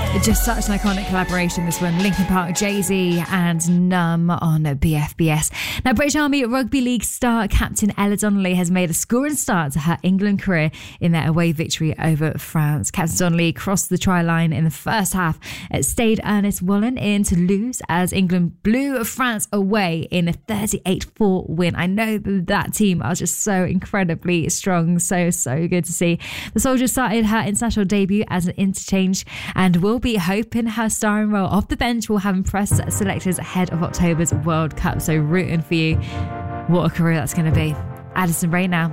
Just such an iconic collaboration, this one. Linkin Park, Jay-Z and Numb on BFBS. Now, British Army Rugby League star captain Ella Donnelly has made a scoring start to her England career in their away victory over France. Captain Donnelly crossed the try line in the first half. It stayed Ernest Wallen in to lose as England blew France away in a 38-4 win. I know that team are just so incredibly strong. So good to see. The Soldier started her international debut as an interchange and will be hoping her starring role off the bench will have impressed selectors ahead of October's World Cup. So rooting for you. What a career that's going to be. Addison Rae now.